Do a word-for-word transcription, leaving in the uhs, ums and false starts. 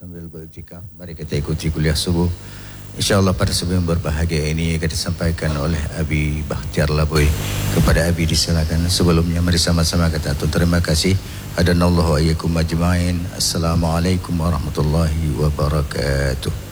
sambil beriktikaf. Mari kita ikuti kuliah subuh. InsyaAllah pada sebelum berbahagia ini akan disampaikan oleh Abi Bakhtiar Laboy. Kepada Abi disilakan. Sebelumnya mari sama-sama kata atur terima kasih. Hadanallahu ayyakum ajma'in. Assalamualaikum warahmatullahi wabarakatuh.